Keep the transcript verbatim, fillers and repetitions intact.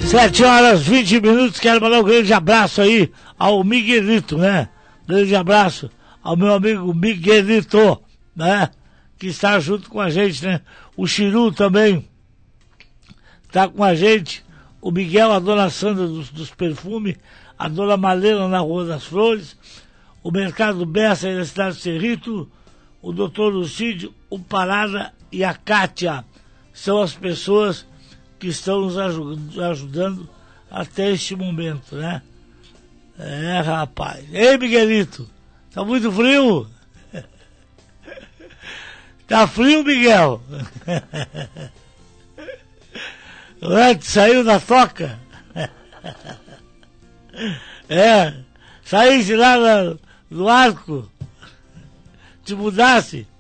Sete horas, vinte minutos, quero mandar um grande abraço aí ao Miguelito, né? Grande abraço ao meu amigo Miguelito, né? Que está junto com a gente, né? O Chiru também está com a gente, o Miguel, a dona Sandra dos, dos perfumes, a dona Malena na Rua das Flores, o Mercado Bessa na cidade de Cerrito, o doutor Lucídio, o Parada e a Kátia. São as pessoas que estão nos ajudando até este momento, né? É, rapaz. Ei, Miguelito, tá muito frio? Tá frio, Miguel? Ué, saiu da toca? É, saísse lá no, no arco, te mudasse?